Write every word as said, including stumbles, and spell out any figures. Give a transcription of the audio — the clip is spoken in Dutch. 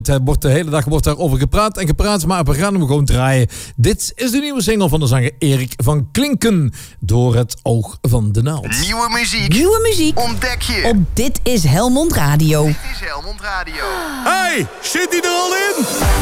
Het wordt de hele dag wordt daarover gepraat en gepraat, maar we gaan hem gewoon draaien. Dit is de nieuwe single van de zanger Erik van Klinken, Door het oog van de naald. Nieuwe muziek. Nieuwe muziek. Ontdek je. Op Dit is Helmond Radio. Dit is Helmond Radio. Hey, zit hij er al in?